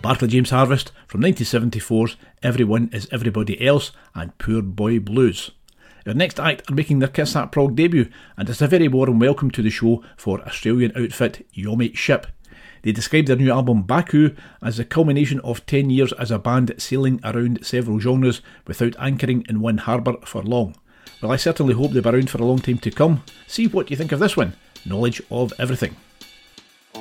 Barclay James Harvest from 1974's Everyone Is Everybody Else and Poor Boy Blues. Our next act are making their Kiss That Prog debut, and it's a very warm welcome to the show for Australian outfit Yomi Ship. They described their new album Baku as the culmination of 10 years as a band sailing around several genres without anchoring in one harbour for long. Well, I certainly hope they'll be around for a long time to come. See what you think of this one, Knowledge of Everything.